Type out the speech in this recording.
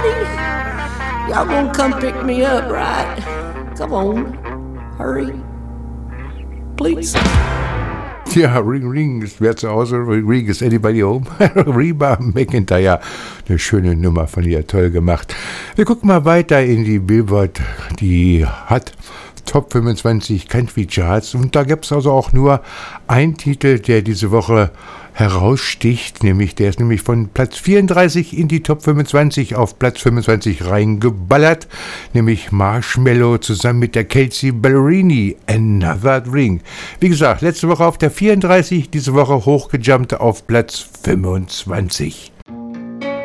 Daddy, y'all gonna come pick me up, right? Come on, hurry, please. Ja, Ring Ring, wer zu Hause, Ring Ring, is anybody home? Reba McEntire, eine schöne Nummer von ihr, toll gemacht. Wir gucken mal weiter in die Billboard, die hat Top 25 Country Charts und da gibt es also auch nur einen Titel, der diese Woche heraussticht, der ist nämlich von Platz 34 in die Top 25 auf Platz 25 reingeballert, nämlich Marshmello zusammen mit der Kelsea Ballerini, Another Drink. Wie gesagt, letzte Woche auf der 34, diese Woche hochgejumpt auf Platz 25.